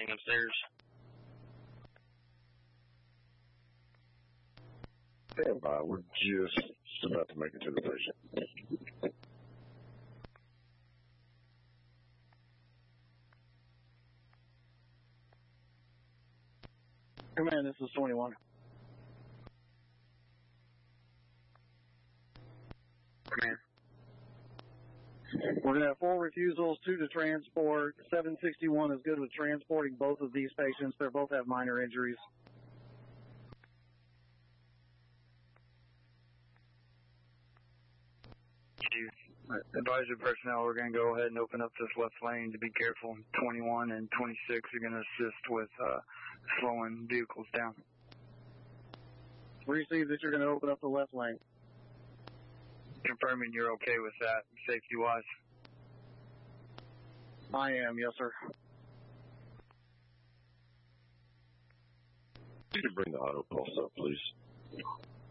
lane upstairs. Stand by. We're just about to make it to the patient. Command, this is 21. Command. We're going to have 4 refusals, 2 to transport. 761 is good with transporting both of these patients. They both have minor injuries. Advisory personnel, we're going to go ahead and open up this left lane to be careful. 21 and 26 are going to assist with slowing vehicles down. Receive that you're going to open up the left lane. Confirming you're okay with that, safety-wise. I am, yes, sir. You can bring the auto pulse up, please.